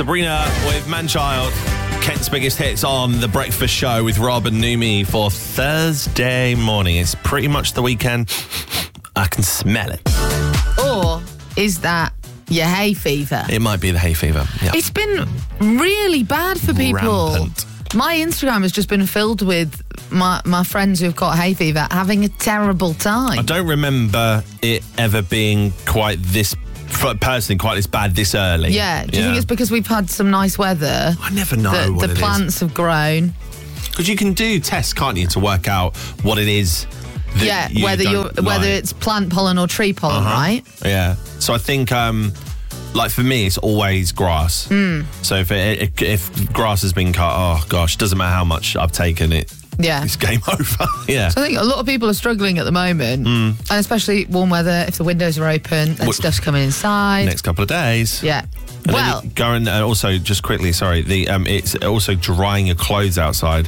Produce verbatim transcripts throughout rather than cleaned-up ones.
Sabrina with Manchild. Kent's biggest hits on The Breakfast Show with Rob and Numi for Thursday morning. It's pretty much the weekend. I can smell it. Or is that your hay fever? It might be the hay fever. Yeah. It's been really bad for people. Rampant. My Instagram has just been filled with my, my friends who've got hay fever having a terrible time. I don't remember it ever being quite this, personally, quite this bad this early. Yeah. Do you yeah. think it's because we've had some nice weather? I never know that what the it plants is. have grown. Because you can do tests, can't you, to work out what it is that Yeah, you whether don't you're like. whether it's plant pollen or tree pollen, Uh-huh. right? Yeah. So I think, um, like for me, it's always grass. Mm. So if it, if grass has been cut, oh gosh, doesn't matter how much I've taken it. Yeah. It's game over. Yeah. So I think a lot of people are struggling at the moment, Mm. and especially warm weather. If the windows are open, then Well, stuff's coming inside. Next couple of days. Yeah. And well, then you go and uh, also just quickly, sorry, the um, it's also drying your clothes outside,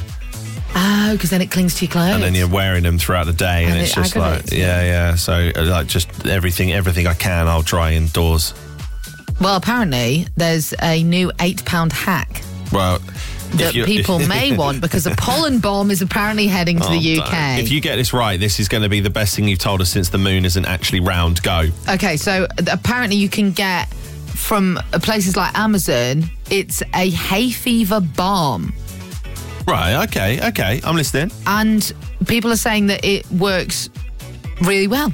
oh, because then it clings to your clothes. and then you're wearing them throughout the day, and, And it's it just like, aggravates you. yeah, yeah. So uh, like just everything, everything I can, I'll dry indoors. Well, apparently there's a new eight pound hack Well, that if you- people may want because a pollen bomb is apparently heading to Oh, the U don't. K. If you get this right, this is going to be the best thing you've told us since the moon isn't actually round. Go. Okay, so apparently you can get from places like Amazon, it's a hay fever balm. Right, okay, okay. I'm listening. And people are saying that it works really well.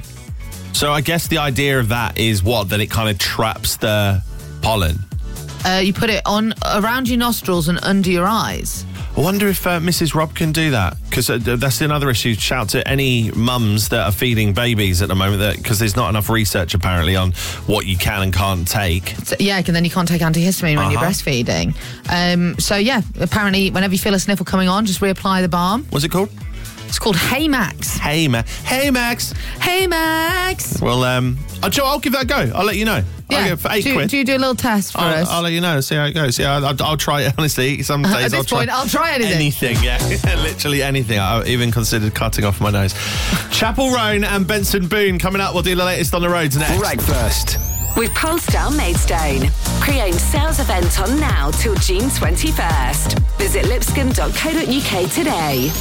So I guess the idea of that is what? That it kind of traps the pollen. Uh, you put it on around your nostrils and under your eyes. I wonder if uh, Missus Rob can do that, because uh, that's another issue. Shout to any mums that are feeding babies at the moment, because there's not enough research apparently on what you can and can't take. So, yeah, and then you can't take antihistamine when you're Uh-huh. breastfeeding. Um, so yeah, apparently whenever you feel a sniffle coming on, just reapply the balm. What's it called? It's called Hey Max. Hey, Ma- Hey, Max. Hey Max. Well, um, I'll, I'll give that a go. I'll let you know. Yeah. I'll get it for eight do, quid. do you do a little test for I'll, us? I'll let you know, see how it goes. Yeah, I'll, I'll try it, honestly. Some days At this I'll try point, I'll try anything. Anything, yeah. Literally anything. I even considered cutting off my nose. Chapel Roan and Benson Boone coming up. We'll do the latest on the roads next. Breakfast with Polestar Maidstone. Pre-owned sales event on now till June twenty-first. Visit lipscomb dot co dot uk today.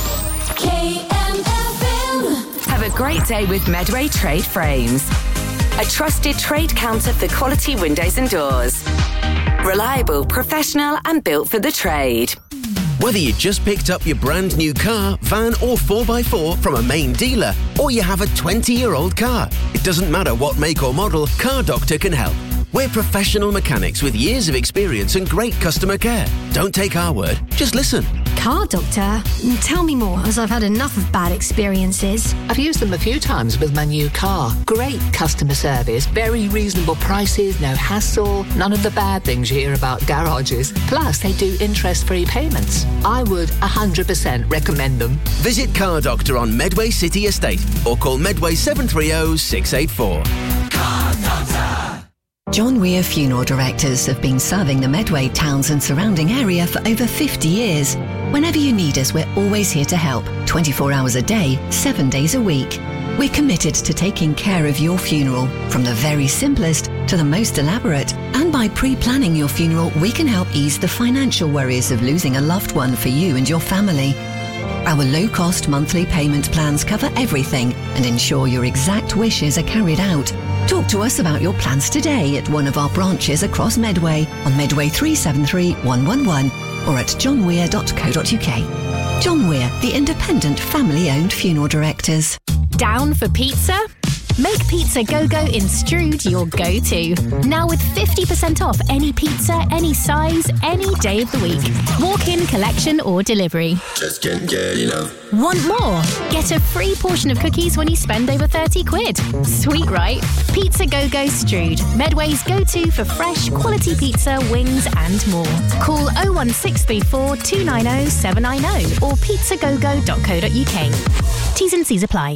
K M F M. Have a great day with Medway Trade Frames. A trusted trade counter for quality windows and doors. Reliable, professional and built for the trade. Whether you just picked up your brand new car, van or four by four from a main dealer, or you have a twenty-year-old car, it doesn't matter what make or model, Car Doctor can help. We're professional mechanics with years of experience and great customer care. Don't take our word, just listen. Car Doctor? Tell me more, as I've had enough of bad experiences. I've used them a few times with my new car. Great customer service, very reasonable prices, no hassle, none of the bad things you hear about garages. Plus, they do interest-free payments. I would one hundred percent recommend them. Visit Car Doctor on Medway City Estate or call Medway seven three zero, six eight four. Car Doctor. John Weir Funeral Directors have been serving the Medway towns and surrounding area for over fifty years. Whenever you need us, we're always here to help, twenty-four hours a day, seven days a week. We're committed to taking care of your funeral, from the very simplest to the most elaborate. And by pre-planning your funeral, we can help ease the financial worries of losing a loved one for you and your family. Our low-cost monthly payment plans cover everything and ensure your exact wishes are carried out. Talk to us about your plans today at one of our branches across Medway on Medway three seven three, one one one or at john weir dot co dot uk. John Weir, the independent family-owned funeral directors. Down for pizza? Make Pizza Go-Go in Strood your go-to. Now with fifty percent off any pizza, any size, any day of the week. Walk-in, collection or delivery. Just can't get enough. Want more? Get a free portion of cookies when you spend over thirty quid. Sweet, right? Pizza Go-Go Strood. Medway's go-to for fresh, quality pizza, wings and more. Call oh one six three four, two nine oh, seven nine oh or pizza go go dot co dot uk. T's and C's apply.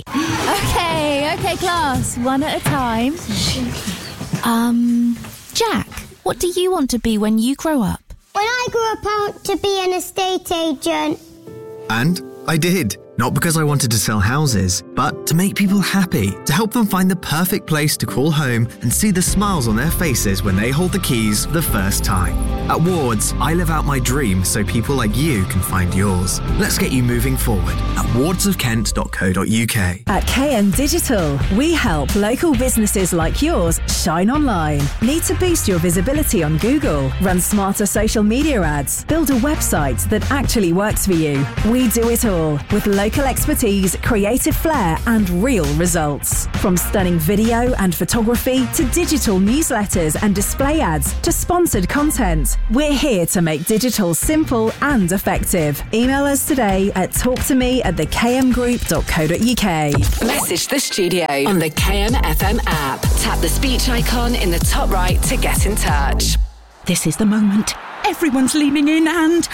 Okay, okay, class. One at a time. Um, Jack, what do you want to be when you grow up? When I grew up, I want to be an estate agent. And I did. Not because I wanted to sell houses, but to make people happy, to help them find the perfect place to call home and see the smiles on their faces when they hold the keys for the first time. At Wards, I live out my dream so people like you can find yours. Let's get you moving forward at wards of kent dot co dot uk. At K M Digital, we help local businesses like yours shine online. Need to boost your visibility on Google? Run smarter social media ads? Build a website that actually works for you? We do it all with local expertise, creative flair and real results. From stunning video and photography to digital newsletters and display ads to sponsored content, we're here to make digital simple and effective. Email us today at talktome at the k m group dot co dot uk. Message the studio on the K M F M app. Tap the speech icon in the top right to get in touch. This is the moment. Everyone's leaning in and...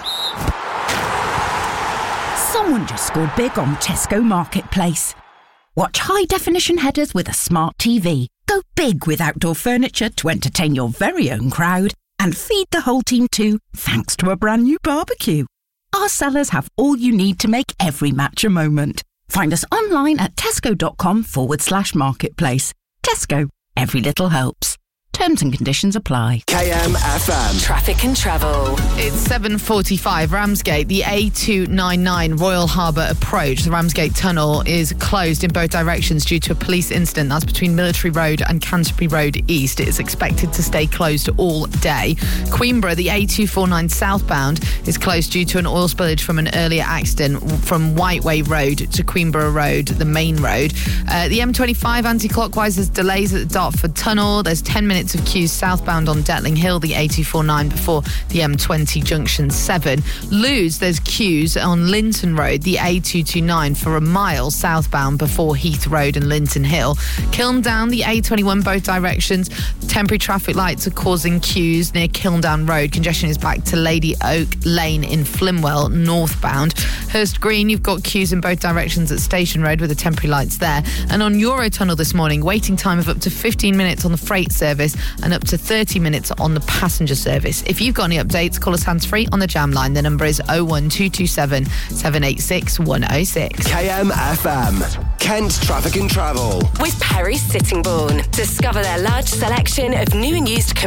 Someone just scored big on Tesco Marketplace. Watch high-definition headers with a smart T V. Go big with outdoor furniture to entertain your very own crowd. And feed the whole team too, thanks to a brand new barbecue. Our sellers have all you need to make every match a moment. Find us online at tesco.com forward slash marketplace. Tesco, every little helps. Terms and conditions apply. K M F M. Traffic and travel. It's seven forty-five, Ramsgate, the A two ninety-nine Royal Harbour approach. The Ramsgate Tunnel is closed in both directions due to a police incident. That's between Military Road and Canterbury Road East. It is expected to stay closed all day. Queenborough, the A two forty-nine southbound is closed due to an oil spillage from an earlier accident from Whiteway Road to Queenborough Road, the main road. Uh, the M twenty-five anti-clockwise, there's delays at the Dartford Tunnel. There's ten minutes of queues southbound on Detling Hill, the A two forty-nine before the M twenty junction seven. Lewes, there's queues on Linton Road, the A two twenty-nine for a mile southbound before Heath Road and Linton Hill. Kilndown, the A twenty-one both directions. Temporary traffic lights are causing queues near Kilndown Road. Congestion is back to Lady Oak Lane in Flimwell northbound. Hurst Green, you've got queues in both directions at Station Road with the temporary lights there. And on Eurotunnel this morning, waiting time of up to fifteen minutes on the freight service and up to thirty minutes on the passenger service. If you've got any updates, call us hands-free on the jam line. The number is oh one two two seven, seven eight six, one oh six. K M F M, Kent Traffic and Travel. With Perry Sittingbourne. Discover their large selection of new and used